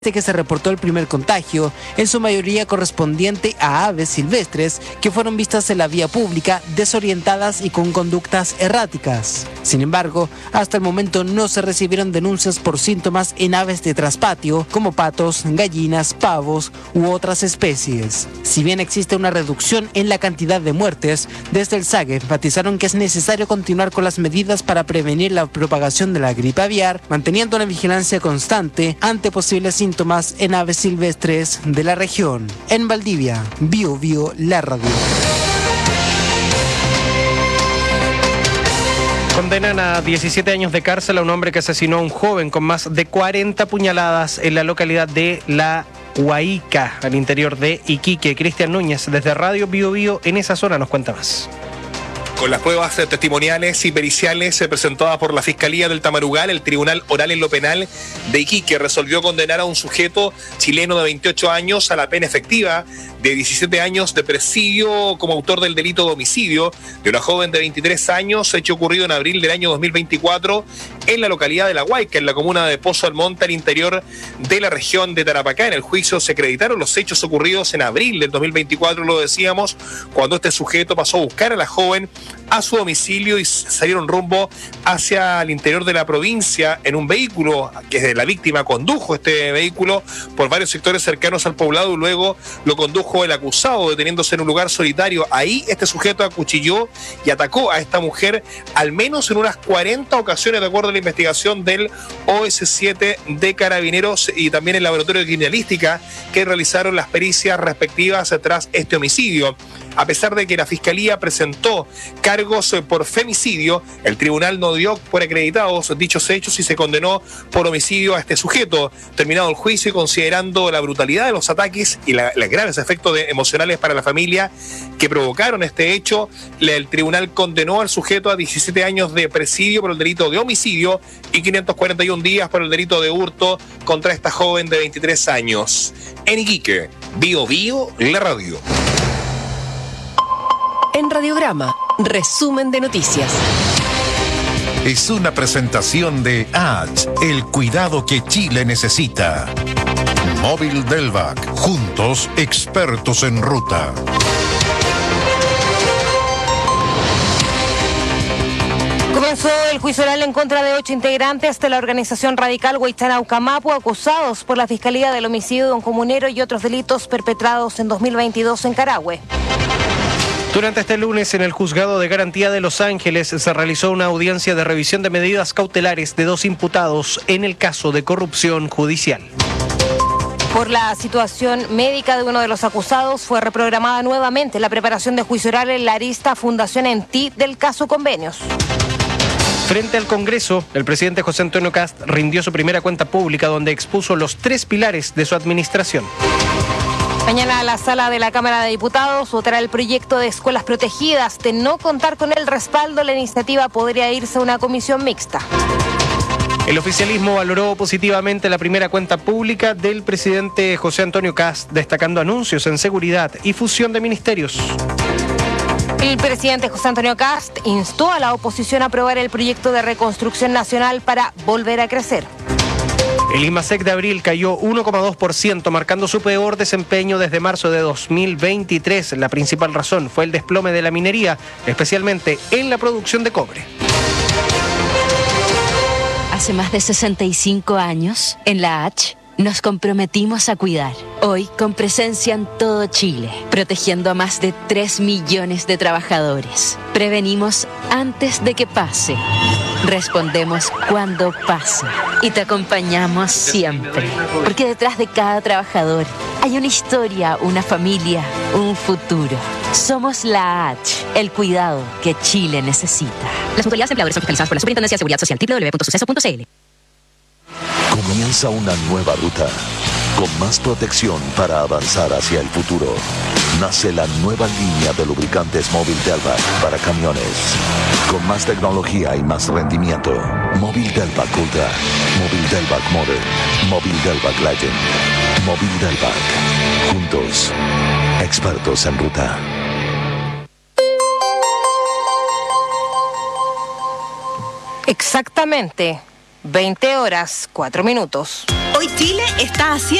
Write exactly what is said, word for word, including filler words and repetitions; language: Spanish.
Desde que se reportó el primer contagio, en su mayoría correspondiente a aves silvestres que fueron vistas en la vía pública desorientadas y con conductas erráticas. Sin embargo, hasta el momento no se recibieron denuncias por síntomas en aves de traspatio como patos, gallinas, pavos u otras especies. Si bien existe una reducción en la cantidad de muertes, desde el SAGE enfatizaron que es necesario continuar con las medidas para prevenir la propagación de la gripe aviar, manteniendo una vigilancia constante ante posibles síntomas síntomas en aves silvestres de la región. En Valdivia, Bio Bio, la radio. Condenan a diecisiete años de cárcel a un hombre que asesinó a un joven con más de cuarenta puñaladas en la localidad de La Huayca, al interior de Iquique. Cristian Núñez, desde Radio Bio Bio, en esa zona, nos cuenta más. Con las pruebas testimoniales y periciales presentadas por la Fiscalía del Tamarugal, el Tribunal Oral en lo Penal de Iquique resolvió condenar a un sujeto chileno de veintiocho años a la pena efectiva de diecisiete años de presidio como autor del delito de homicidio de una joven de veintitrés años, hecho ocurrido en abril del año dos mil veinticuatro en la localidad de La Huayca, en la comuna de Pozo Almonte, al interior de la región de Tarapacá. En el juicio se acreditaron los hechos ocurridos en abril del dos mil veinticuatro, lo decíamos, cuando este sujeto pasó a buscar a la joven a su domicilio y salieron rumbo hacia el interior de la provincia en un vehículo que la víctima condujo este vehículo por varios sectores cercanos al poblado y luego lo condujo el acusado, deteniéndose en un lugar solitario. Ahí este sujeto acuchilló y atacó a esta mujer al menos en unas cuarenta ocasiones, de acuerdo a la investigación del O S siete de Carabineros y también el laboratorio de criminalística que realizaron las pericias respectivas tras este homicidio. A pesar de que la Fiscalía presentó cargos por femicidio, el tribunal no dio por acreditados dichos hechos y se condenó por homicidio a este sujeto. Terminado el juicio y considerando la brutalidad de los ataques y la, los graves efectos de, emocionales para la familia que provocaron este hecho, el tribunal condenó al sujeto a diecisiete años de presidio por el delito de homicidio y quinientos cuarenta y un días por el delito de hurto contra esta joven de veintitrés años. En Iquique, Bio Bio, la radio. En Radiograma, resumen de noticias. Es una presentación de A H, el cuidado que Chile necesita. Móvil Delvac, juntos expertos en ruta. Comenzó el juicio oral en contra de ocho integrantes de la organización radical Huaychana Ucamapu, acusados por la Fiscalía del homicidio de un comunero y otros delitos perpetrados en dos mil veintidós en Carahue. Durante este lunes, en el Juzgado de Garantía de Los Ángeles, se realizó una audiencia de revisión de medidas cautelares de dos imputados en el caso de corrupción judicial. Por la situación médica de uno de los acusados, fue reprogramada nuevamente la preparación de juicio oral en la arista Fundación Enti del caso Convenios. Frente al Congreso, el presidente José Antonio Kast rindió su primera cuenta pública donde expuso los tres pilares de su administración. Mañana la sala de la Cámara de Diputados votará el proyecto de escuelas protegidas. De no contar con el respaldo, la iniciativa podría irse a una comisión mixta. El oficialismo valoró positivamente la primera cuenta pública del presidente José Antonio Kast, destacando anuncios en seguridad y fusión de ministerios. El presidente José Antonio Kast instó a la oposición a aprobar el proyecto de reconstrucción nacional para volver a crecer. El IMASEC de abril cayó uno coma dos por ciento, marcando su peor desempeño desde marzo de dos mil veintitrés. La principal razón fue el desplome de la minería, especialmente en la producción de cobre. Hace más de sesenta y cinco años, en la H, nos comprometimos a cuidar. Hoy, con presencia en todo Chile, protegiendo a más de tres millones de trabajadores. Prevenimos antes de que pase. Respondemos cuando pasa. Y te acompañamos siempre. Porque detrás de cada trabajador hay una historia, una familia, un futuro. Somos la H, el cuidado que Chile necesita. Las autoridades empleadoras son fiscalizadas por la Superintendencia de Seguridad Social. doble u doble u doble u punto suceso punto c l. Comienza una nueva ruta, con más protección para avanzar hacia el futuro. Nace la nueva línea de lubricantes Móvil Delvac para camiones, con más tecnología y más rendimiento. Móvil Delvac Ultra, Móvil Delvac Modern, Móvil Delvac Legend, Móvil Delvac. Juntos, expertos en ruta. Exactamente veinte horas, cuatro minutos. Hoy Chile está haciendo